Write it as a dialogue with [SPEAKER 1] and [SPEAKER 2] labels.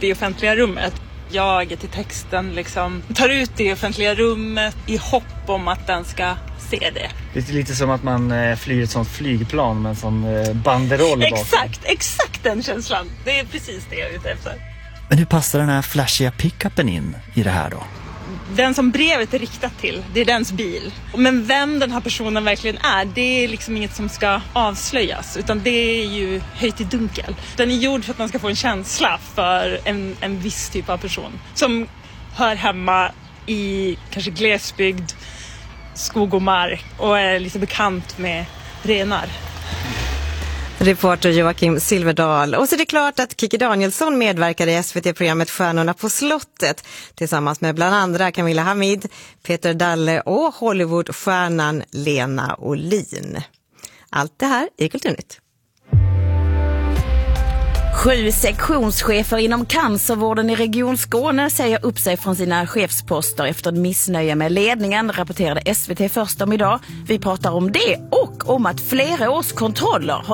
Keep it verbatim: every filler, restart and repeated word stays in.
[SPEAKER 1] i offentliga rummet. Jaget i texten liksom tar ut det i offentliga rummet i hopp om att den ska se det.
[SPEAKER 2] Det är lite som att man eh, flyger ett sånt flygplan med en sån eh, banderoll bakom.
[SPEAKER 1] Exakt, exakt den känslan. Det är precis det jag är ute efter.
[SPEAKER 3] Men hur passar den här flashiga pickupen in i det här då?
[SPEAKER 1] Den som brevet är riktat till, det är dens bil. Men vem den här personen verkligen är, det är liksom inget som ska avslöjas. Utan det är ju höjt i dunkel. Den är gjord för att man ska få en känsla för en, en viss typ av person. Som hör hemma i kanske glesbygd, skog och mark. Och är liksom bekant med renar.
[SPEAKER 4] Reporter Joakim Silverdal. Och så är det klart att Kiki Danielsson medverkade i S V T-programmet Stjärnorna på slottet tillsammans med bland andra Camilla Hamid, Peter Dalle och Hollywoodstjärnan Lena Olin. Allt det här i Kulturnytt.
[SPEAKER 5] Sju sektionschefer inom cancervården i Region Skåne säger upp sig från sina chefsposter efter missnöje med ledningen, rapporterade S V T först om idag. Vi pratar om det och om att flera års kontroller har